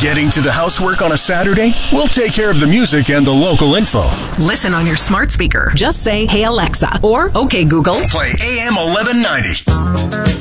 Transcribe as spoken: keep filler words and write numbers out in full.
Getting to the housework on a Saturday? We'll take care of the music and the local info. Listen on your smart speaker. Just say, "Hey Alexa," or "Okay Google, play A M eleven ninety."